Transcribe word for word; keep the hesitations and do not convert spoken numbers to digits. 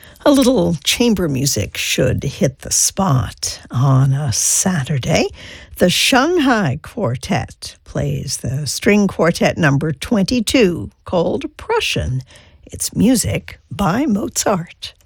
A little chamber music should hit the spot on a Saturday. The Shanghai Quartet plays the string quartet number twenty-two, called Prussian. It's music by Mozart.